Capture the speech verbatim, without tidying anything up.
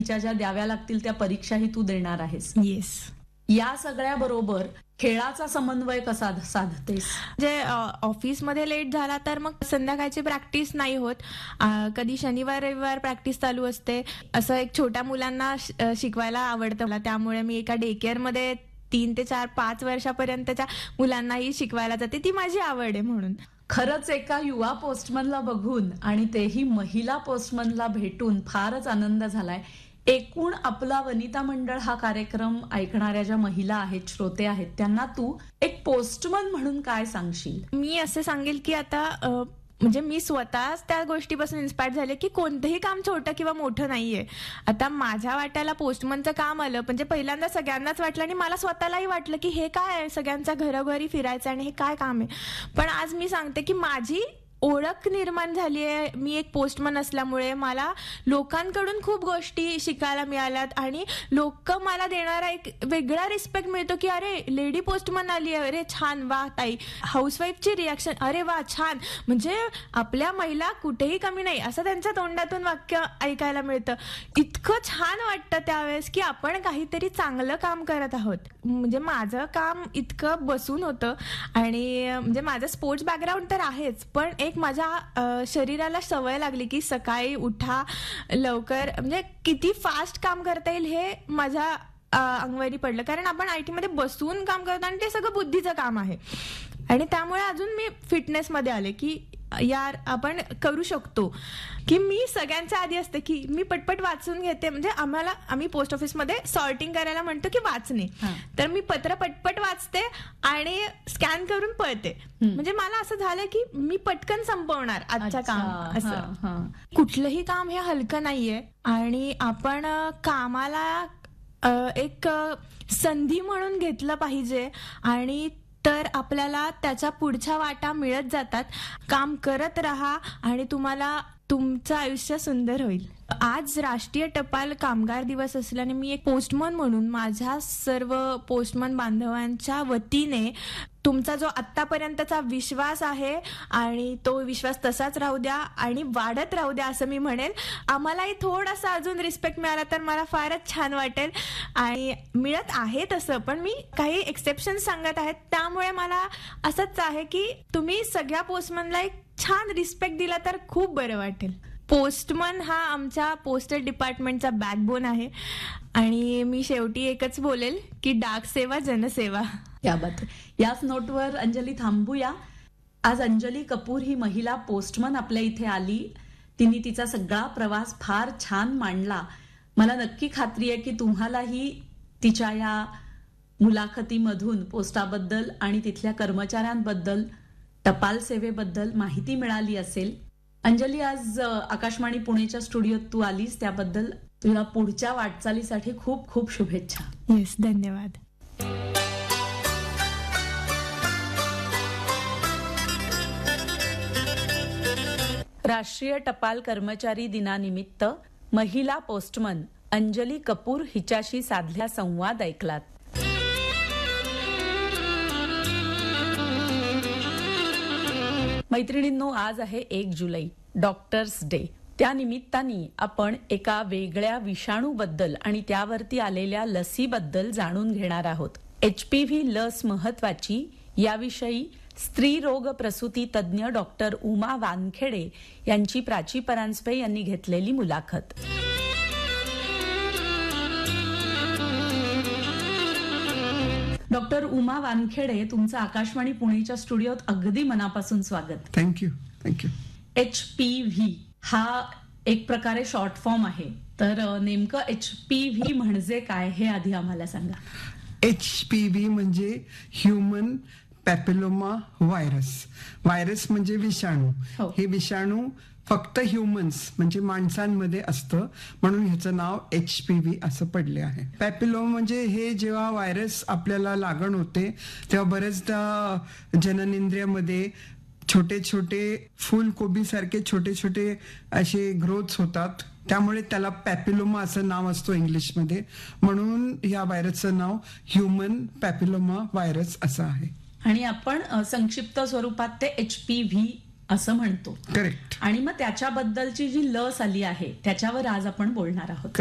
ज्या द्याव्या लागतील त्या परीक्षाही तू देणार आहेस. येस. या सगळ्या बरोबर खेळाचा समन्वय कसा साधतेस? जे ऑफिसमध्ये लेट झाला तर मग संध्याकाळची प्रॅक्टिस नाही होत. कधी शनिवार रविवार प्रॅक्टिस चालू असते. असं एक छोट्या मुलांना शिकवायला आवडतं मला, त्यामुळे मी एका डे केअर मध्ये तीन ते चार पाच वर्षापर्यंतच्या मुलांनाही शिकवायला जाते. ती माझी आवड आहे म्हणून. खरंच एका युवा पोस्टमनला बघून आणि तेही महिला पोस्टमनला भेटून फारच आनंद झालाय. एकूण आपला वनिता मंडळ हा कार्यक्रम ऐकणाऱ्या ज्या महिला आहेत, श्रोते आहेत, त्यांना तू एक पोस्टमन म्हणून काय सांगशील? मी असं सांगेल की आता म्हणजे मी स्वतःच त्या गोष्टीपासून इन्स्पायर झाले की कोणतंही काम छोटं किंवा मोठं नाहीये. आता माझ्या वाट्याला पोस्टमनचं काम आलं म्हणजे पहिल्यांदा सगळ्यांनाच वाटलं आणि मला स्वतःलाही वाटलं की हे काय आहे, सगळ्यांच्या घरोघरी फिरायचं आणि हे काय काम आहे. पण आज मी सांगते की माझी ओळख निर्माण झाली आहे. मी एक पोस्टमन असल्यामुळे मला लोकांकडून खूप गोष्टी शिकायला मिळाल्यात आणि लोक मला देणारा एक वेगळा रिस्पेक्ट मिळतो की अरे लेडी पोस्टमन आली आहे, अरे छान, वा ताई. हाऊसवाईफची रिॲक्शन, अरे वा छान, म्हणजे आपल्या महिला कुठेही कमी नाही, असं त्यांच्या तोंडातून वाक्य ऐकायला मिळतं. इतकं छान वाटतं त्यावेळेस की आपण काहीतरी चांगलं काम करत आहोत. म्हणजे माझं काम इतकं बसून होतं आणि म्हणजे माझं स्पोर्ट्स बॅकग्राऊंड तर आहेच, पण एक माझ्या शरीराला सवय लागली की सकाळी उठा लवकर, म्हणजे किती फास्ट काम करता येईल हे माझ्या अंगवरी पडलं. कारण आपण आयटी मध्ये बसून काम करतो आणि ते सगळं बुद्धीचं काम आहे. आणि त्यामुळे अजून मी फिटनेस मध्ये आले की यार आपण करू शकतो. की मी सगळ्यांच्या आधी असते की मी पटपट वाचून घेते. म्हणजे आम्हाला आम्ही पोस्ट ऑफिसमध्ये सॉर्टिंग करायला म्हणतो की वाचणे, तर मी पत्र पटपट वाचते आणि स्कॅन करून पळते. म्हणजे मला असं झालं की मी पटकन संपवणार आजचं काम. असं कुठलंही काम हे हलकं नाहीये आणि आपण कामाला एक संधी म्हणून घेतलं पाहिजे आणि तर आपल्याला त्याच्या पुढच्या वाटा मिळत जातात. काम करत राहा आणि तुम्हाला तुमचं आयुष्य सुंदर होईल. आज राष्ट्रीय टपाल कामगार दिवस असल्याने मी एक पोस्टमन म्हणून माझ्या सर्व पोस्टमन बांधवांच्या वतीने तुमचा जो आतापर्यंतचा विश्वास आहे आणि तो विश्वास तसाच राहू द्या आणि वाढत राहू द्या असं मी म्हणेल. आम्हालाही थोडासा अजून रिस्पेक्ट मिळाला तर मला फारच छान वाटेल आणि मिळत आहे तसं, पण मी काही एक्सेप्शन सांगत आहेत. त्यामुळे मला असंच आहे की तुम्ही सगळ्या पोस्टमनला एक छान रिस्पेक्ट दिला तर खूप बरं वाटेल. पोस्टमन हा आमच्या पोस्टल डिपार्टमेंटचा बॅकबोन आहे आणि मी शेवटी एकच बोलेल की डाक सेवा जनसेवा. या बात. याच नोटवर अंजली थांबूया. आज अंजली कपूर ही महिला पोस्टमन आपल्या इथे आली. तिने तिचा सगळा प्रवास फार छान मांडला. मला नक्की खात्री आहे की तुम्हालाही तिच्या या मुलाखतीमधून पोस्टाबद्दल आणि तिथल्या कर्मचाऱ्यांबद्दल, टपाल सेवेबद्दल माहिती मिळाली असेल. अंजली, आज आकाशवाणी पुणेच्या स्टुडिओत तू आलीस त्याबद्दल तुला पुढच्या वाटचालीसाठी खूप खूप शुभेच्छा. येस, धन्यवाद. राष्ट्रीय टपाल कर्मचारी दिनानिमित्त महिला पोस्टमन अंजली कपूर हिच्याशी साधलेला संवाद ऐकलात. मैत्रिणींनो, आज आहे एक जुलै, डॉक्टर्स डे. त्या निमित्ताने आपण एका वेगळ्या विषाणूबद्दल आणि त्यावरती आलेल्या लसीबद्दल जाणून घेणार आहोत. एच पी व्ही लस महत्वाची याविषयी स्त्री रोग प्रसूती तज्ज्ञ डॉक्टर उमा वानखेडे यांची प्राची परांजपे यांनी घेतलेली मुलाखत. डॉक्टर उमा वानखेडे, तुमचं आकाशवाणी पुणेच्या स्टुडिओत अगदी मनापासून स्वागत. Thank you thank you. H P V हा एक प्रकारे शॉर्ट फॉर्म आहे, तर नेमकं एच पी व्ही म्हणजे काय हे आधी आम्हाला सांगा. एच पी व्ही म्हणजे ह्युमन पॅपिलोमा व्हायरस. व्हायरस म्हणजे विषाणू. हे विषाणू फक्त ह्युमन्स म्हणजे माणसांमध्ये असतं, म्हणून ह्याचं नाव एच पी व्ही असं पडले आहे. पॅपिलोमा म्हणजे हे जेव्हा व्हायरस आपल्याला लागण होते तेव्हा बरेचदा जननेंद्रियामध्ये छोटे छोटे फुलकोबी सारखे छोटे छोटे असे ग्रोथ्स होतात, त्यामुळे त्याला पॅपिलोमा असं नाव असतो इंग्लिशमध्ये. म्हणून या व्हायरसचं नाव ह्युमन पॅपिलोमा व्हायरस असं आहे. आणि आपण संक्षिप्त स्वरूपात ते एच पी व्ही असं म्हणतो. करेक्ट. आणि मग त्याच्याबद्दलची जी लस आली आहे त्याच्यावर आज आपण बोलणार आहोत.